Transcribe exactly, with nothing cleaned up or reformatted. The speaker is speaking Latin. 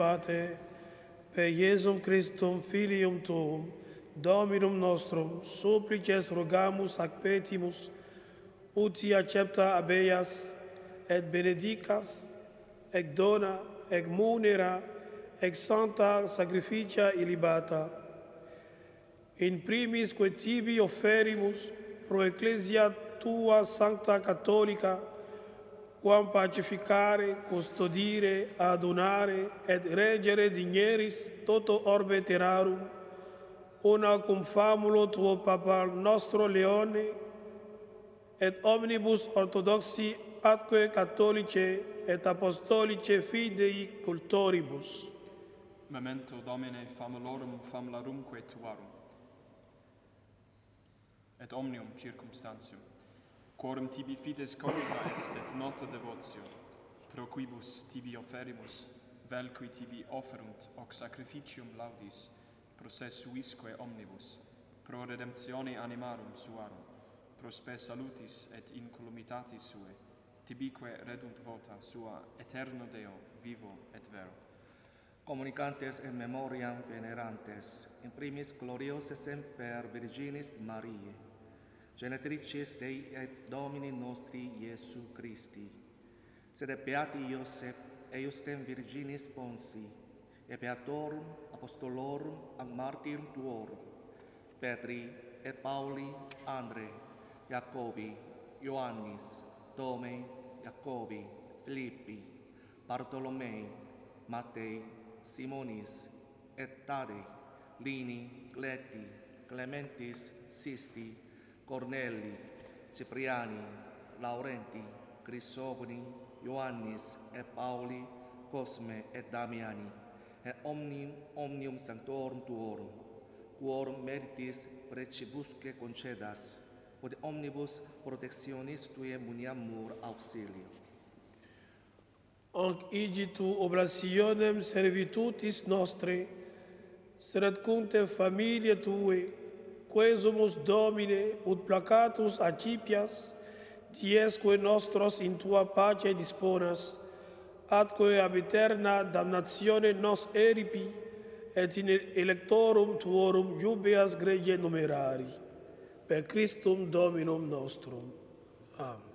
Pater, per Iesum Christum, Filium Tuum, Dominum nostrum, supplices rogamus ac petimus, uti accepta habeas, et benedicas, ec dona, ec munera, ec sancta sacrificia illibata. In primis que tibi offerimus pro ecclesia tua sancta catholica, quam pacificare, custodire, adunare, et regere digneris toto orbe terrarum, una cum famulo tuo Papa nostro Leone, et omnibus orthodoxi atque catholice et apostolice fidei cultoribus. Memento Domine famulorum famularumque tuarum, et omnium circumstantium, quorum tibi fides cogita est et nota devotio, pro quibus tibi offerimus, vel qui tibi offerunt hoc sacrificium laudis, processuisque omnibus, pro redemptione animarum suarum, pro spe salutis et incolumitatis sue, tibique redunt vota sua eterno Deo, vivo et vero. Communicantes in memoriam venerantes, in primis gloriose semper Virginis Mariae, genetricis Dei et Domini nostri Iesu Christi, sed beati Iosep, eiustem Virginis Ponsi, et beatorum apostolorum ac martyrum tuorum, Petri et Pauli, Andre, Jacobi, Ioannis, Tome, Jacobi, Philippi, Bartolomei, Mattei, Simonis, et Tadei, Lini, Gleti, Clementis, Sisti, Corneli, Cipriani, Laurenti, Crisogoni, Ioannis, et Pauli, Cosme, et Damiani, et omnium, omnium sanctorum tuorum, quorum meritis precibusque concedas, quod omnibus protectionis tuae muniamur auxilio. Anc igitu oblationem servitutis nostre, sed cunte familia tue, quesumus Domine, ut placatus accipias, diesque nostros in tua pace disponas, atque ab eterna damnatione nos eripi, et in electorum tuorum jubeas grege numerari. Per Christum Dominum nostrum. Amen.